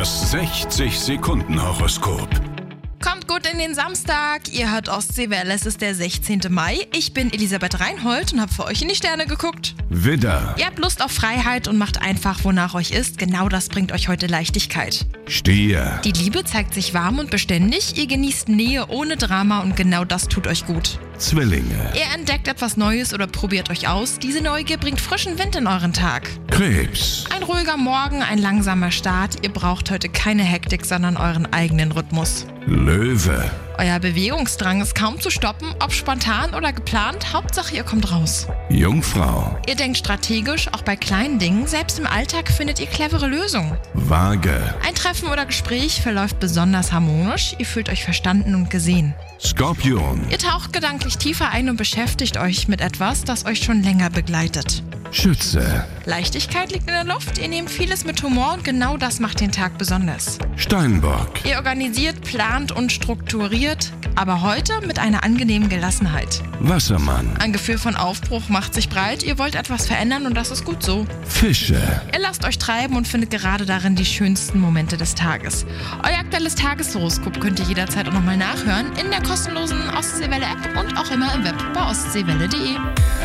Das 60-Sekunden-Horoskop. Kommt gut in den Samstag. Ihr hört Ostseewelle, es ist der 16. Mai. Ich bin Elisabeth Reinhold und habe für euch in die Sterne geguckt. Widder, Ihr habt Lust auf Freiheit und macht einfach, wonach euch ist. Genau das bringt euch heute Leichtigkeit. Stier, Die Liebe zeigt sich warm und beständig. Ihr genießt Nähe ohne Drama und genau das tut euch gut. Zwillinge, Ihr entdeckt etwas Neues oder probiert euch aus. Diese Neugier bringt frischen Wind in euren Tag. Krebs, Ein ruhiger Morgen, ein langsamer Start. Ihr braucht heute keine Hektik, sondern euren eigenen Rhythmus. Löwe, Euer Bewegungsdrang ist kaum zu stoppen, ob spontan oder geplant, Hauptsache ihr kommt raus. Jungfrau, Ihr denkt strategisch, auch bei kleinen Dingen, selbst im Alltag findet ihr clevere Lösungen. Waage, Ein Treffen oder Gespräch verläuft besonders harmonisch, ihr fühlt euch verstanden und gesehen. Skorpion, Ihr taucht gedanklich tiefer ein und beschäftigt euch mit etwas, das euch schon länger begleitet. Schütze, Leichtigkeit liegt in der Luft, ihr nehmt vieles mit Humor und genau das macht den Tag besonders. Steinbock, Ihr organisiert, plant und strukturiert, aber heute mit einer angenehmen Gelassenheit. Wassermann, Ein Gefühl von Aufbruch macht sich breit, ihr wollt etwas verändern und das ist gut so. Fische, Ihr lasst euch treiben und findet gerade darin die schönsten Momente des Tages. Euer aktuelles Tageshoroskop könnt ihr jederzeit auch nochmal nachhören in der kostenlosen Ostseewelle-App und auch immer im Web bei ostseewelle.de.